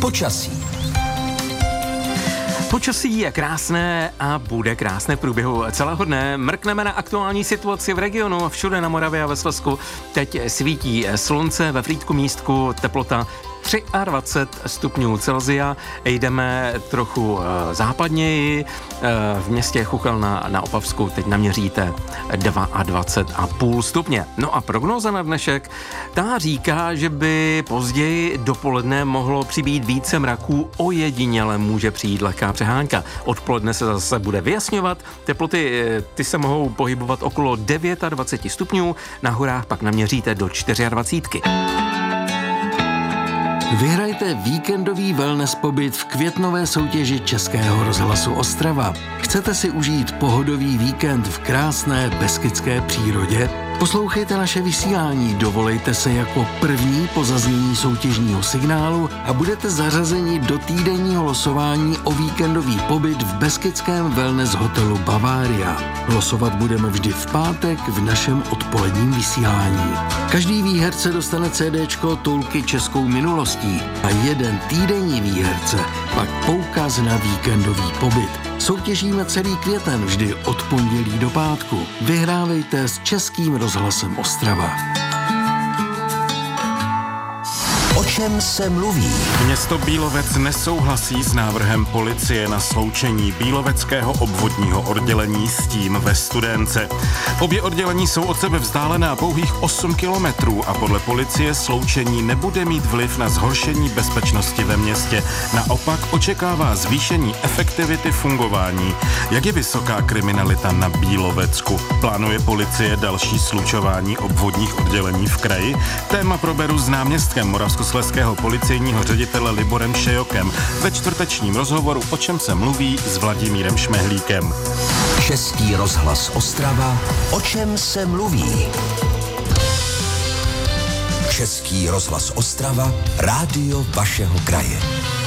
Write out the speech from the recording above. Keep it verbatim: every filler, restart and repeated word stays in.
Počasí. Počasí je krásné a bude krásné v průběhu celého dne. Mrkneme na aktuální situaci v regionu, všude na Moravě a ve Slezsku. Teď svítí slunce, ve Frýdku místku teplota dvacet tři stupňů Celsia. Jdeme trochu západněji. V městě Chuchelna na Opavsku teď naměříte dvacet dva a půl stupně. No a prognóza na dnešek, ta říká, že by později dopoledne mohlo přibýt více mraků, ojediněle může přijít lehká přehánka. Odpoledne se zase bude vyjasňovat, teploty ty se mohou pohybovat okolo dvacet devět stupňů, na horách pak naměříte do dvacet čtyři. Vyhrajte víkendový wellness pobyt v květnové soutěži Českého rozhlasu Ostrava. Chcete si užít pohodový víkend v krásné beskydské přírodě? Poslouchejte naše vysílání, dovolejte se jako první po zaznění soutěžního signálu a budete zařazeni do týdenního losování o víkendový pobyt v beskydském wellness hotelu Bavaria. Losovat budeme vždy v pátek v našem odpoledním vysílání. Každý výherce dostane CDčko Toulky českou minulostí a jeden týdenní výherce pak poukaz na víkendový pobyt. Soutěžíme celý květen vždy od pondělí do pátku. Vyhrávejte s Českým rozhlasem Ostrava. O čem se mluví? Město Bílovec nesouhlasí s návrhem policie na sloučení Bíloveckého obvodního oddělení s tím ve Studénce. Obě oddělení jsou od sebe vzdálená pouhých osm kilometrů a podle policie sloučení nebude mít vliv na zhoršení bezpečnosti ve městě. Naopak očekává zvýšení efektivity fungování. Jak je vysoká kriminalita na Bílovecku? Plánuje policie další slučování obvodních oddělení v kraji? Téma proberu s náměstkem Moravskoslezského policejního ředitele Liborem Šejokem ve čtvrtečním rozhovoru O čem se mluví s Vladimírem Šmehlíkem. Český rozhlas Ostrava. O čem se mluví? Český rozhlas Ostrava, rádio vašeho kraje.